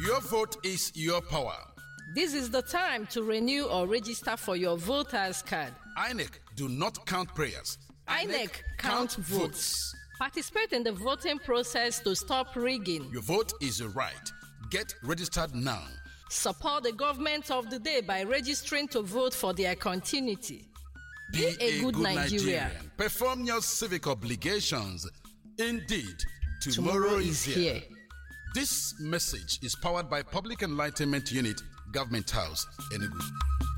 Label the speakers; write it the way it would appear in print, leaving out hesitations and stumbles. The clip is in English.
Speaker 1: Your vote is your power.
Speaker 2: This is the time to renew or register for your voter's card.
Speaker 1: INEC do not count prayers.
Speaker 2: INEC count votes. Participate in the voting process to stop rigging.
Speaker 1: Your vote is your right. Get registered now.
Speaker 2: Support the government of the day by registering to vote for their continuity. Be a good Nigerian.
Speaker 1: Perform your civic obligations. Indeed, tomorrow is here. This message is powered by Public Enlightenment Unit, Government House, Enugu.